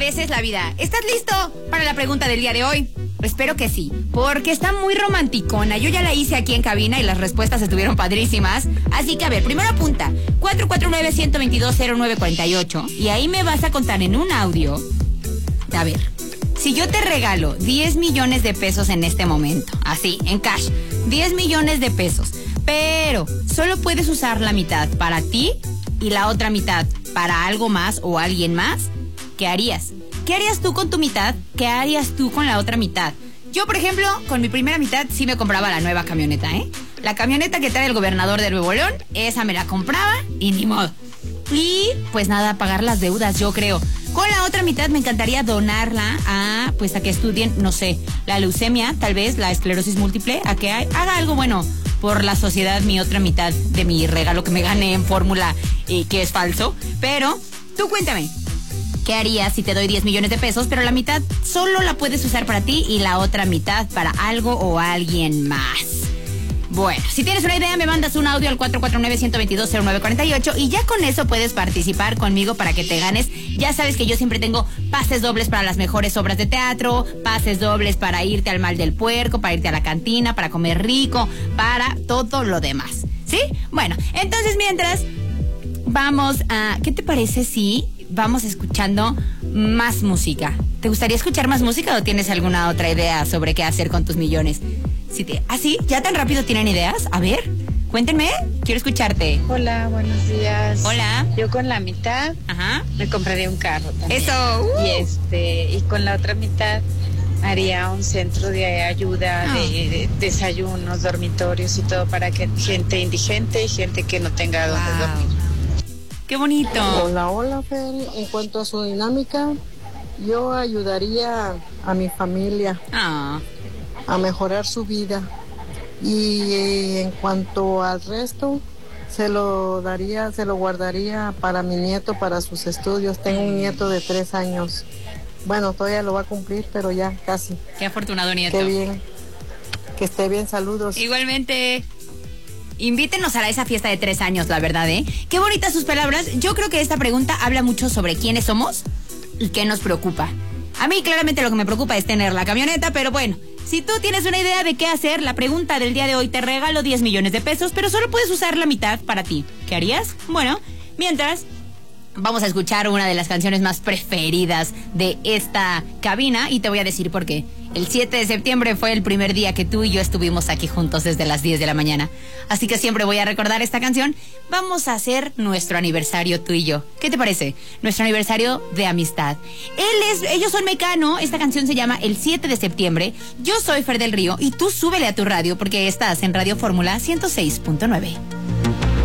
veces la vida. ¿Estás listo para la pregunta del día de hoy? Espero que sí, porque está muy romanticona. Yo ya la hice aquí en cabina y las respuestas estuvieron padrísimas. Así que a ver, primero apunta 449-122-0948 y ahí me vas a contar en un audio. A ver, si yo te regalo 10 millones de pesos en este momento, así, en cash, 10 millones de pesos, pero solo puedes usar la mitad para ti y la otra mitad para algo más o alguien más, ¿qué harías? ¿Qué harías tú con tu mitad? ¿Qué harías tú con la otra mitad? Yo, por ejemplo, con mi primera mitad sí me compraba la nueva camioneta, ¿eh? La camioneta que trae el gobernador de Nuevo León, esa me la compraba y ni modo. Y, pues nada, pagar las deudas, yo creo. Con la otra mitad me encantaría donarla a que estudien, no sé, la leucemia, tal vez, la esclerosis múltiple, a que haga algo bueno por la sociedad, mi otra mitad de mi regalo que me gané en fórmula, que es falso. Pero, tú cuéntame. ¿Qué harías si te doy 10 millones de pesos, pero la mitad solo la puedes usar para ti y la otra mitad para algo o alguien más? Bueno, si tienes una idea, me mandas un audio al 449-122-0948 y ya con eso puedes participar conmigo para que te ganes. Ya sabes que yo siempre tengo pases dobles para las mejores obras de teatro, pases dobles para irte al Mal del Puerco, para irte a la cantina, para comer rico, para todo lo demás. ¿Sí? Bueno, entonces mientras vamos a... ¿Qué te parece si vamos escuchando más música? ¿Te gustaría escuchar más música o tienes alguna otra idea sobre qué hacer con tus millones? ¿Sí? ¿Ya tan rápido tienen ideas? A ver, cuéntenme, quiero escucharte. Hola, buenos días. Hola. Yo con la mitad me compraría un carro también. Eso. Y con la otra mitad haría un centro de ayuda, de desayunos, dormitorios y todo para que gente indigente y gente que no tenga donde dormir. ¡Qué bonito! Hola, Fer. En cuanto a su dinámica, yo ayudaría a mi familia a mejorar su vida. Y en cuanto al resto, se lo guardaría para mi nieto, para sus estudios. Tengo un nieto de 3 años. Bueno, todavía lo va a cumplir, pero ya casi. Qué afortunado nieto. Qué bien. Que esté bien, saludos. Igualmente. Invítenos a esa fiesta de 3 años, la verdad, ¿eh? Qué bonitas sus palabras. Yo creo que esta pregunta habla mucho sobre quiénes somos y qué nos preocupa. A mí claramente lo que me preocupa es tener la camioneta, pero bueno, si tú tienes una idea de qué hacer, la pregunta del día de hoy, te regalo 10 millones de pesos, pero solo puedes usar la mitad para ti. ¿Qué harías? Bueno, mientras, vamos a escuchar una de las canciones más preferidas de esta cabina y te voy a decir por qué. El 7 de septiembre fue el primer día que tú y yo estuvimos aquí juntos desde las 10 de la mañana. Así que siempre voy a recordar esta canción. Vamos a hacer nuestro aniversario tú y yo. ¿Qué te parece? Nuestro aniversario de amistad. Ellos son Mecano. Esta canción se llama El 7 de septiembre. Yo soy Fer del Río y tú súbele a tu radio porque estás en Radio Fórmula 106.9.